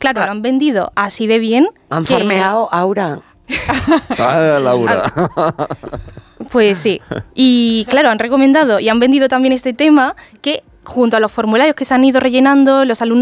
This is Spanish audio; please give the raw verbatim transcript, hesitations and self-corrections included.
claro, Ah. lo han vendido así de bien. Han que- farmeado Aura. Ah, Laura. Pues sí. Y claro, han recomendado y han vendido también este tema que junto a los formularios que se han ido rellenando, los alumnos